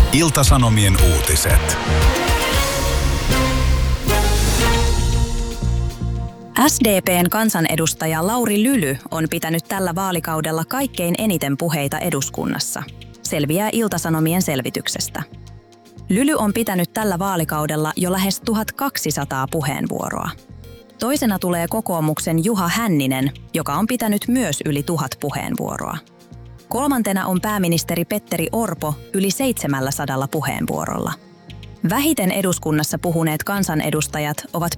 Ilta-Sanomien uutiset. SDP:n kansanedustaja Lauri Lyly on pitänyt tällä vaalikaudella kaikkein eniten puheita eduskunnassa. Selviää Ilta-Sanomien selvityksestä. Lyly on pitänyt tällä vaalikaudella jo lähes 1200 puheenvuoroa. Toisena tulee kokoomuksen Juha Hänninen, joka on pitänyt myös yli 1000 puheenvuoroa. Kolmantena on pääministeri Petteri Orpo yli 700 puheenvuorolla. Vähiten eduskunnassa puhuneet kansanedustajat ovat